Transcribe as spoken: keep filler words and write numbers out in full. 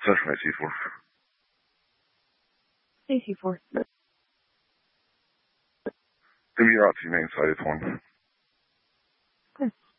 That's my C four. Hey, C four. Give me your out to your main side, it's one. Okay.